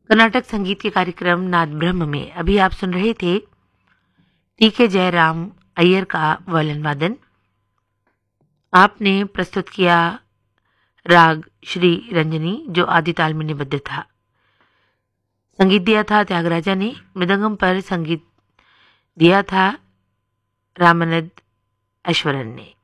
कर्नाटक संगीत के कार्यक्रम नाद ब्रह्म में अभी आप सुन रहे थे टी.के. जयराम अय्यर का वायलिन वादन। आपने प्रस्तुत किया राग श्री रंजनी जो आदि ताल में निबद्ध था। संगीत दिया था त्यागराजा ने, मृदंगम पर संगीत दिया था रामानंद ऐश्वरन ने।